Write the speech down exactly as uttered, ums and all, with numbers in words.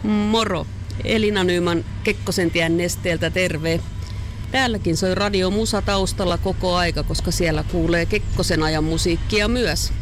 Moro! Elina Nyman Kekkosentien Nesteeltä terve. Täälläkin soi Radio Musa taustalla koko aika, koska siellä kuulee Kekkosen ajan musiikkia myös.